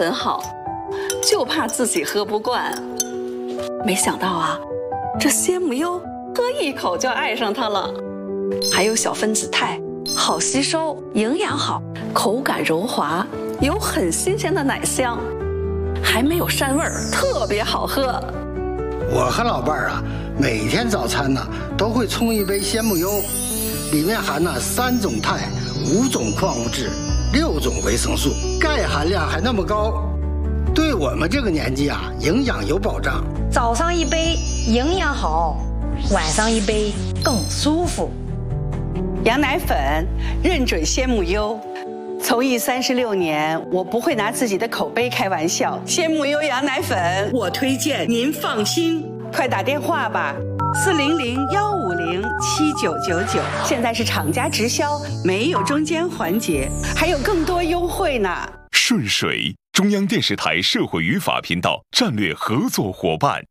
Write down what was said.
很好，就怕自己喝不惯。没想到啊，这鲜母优喝一口就爱上它了。还有小分子肽，好吸收，营养好，口感柔滑，有很新鲜的奶香，还没有膻味儿，特别好喝。 我和老伴儿啊，每天早餐呢都会冲一杯鲜母优，里面含了3种肽、5种矿物质、6种维生素，钙含量还那么高，对我们这个年纪啊，营养有保障。 早上一杯营养好，晚上一杯更舒服。 羊奶粉认准鲜母优，从艺36年，我不会拿自己的口碑开玩笑。鲜母优羊奶粉，我推荐，您放心。快打电话吧，400-150-7999，现在是厂家直销，没有中间环节，还有更多优惠呢。 顺水，中央电视台社会与法频道战略合作伙伴。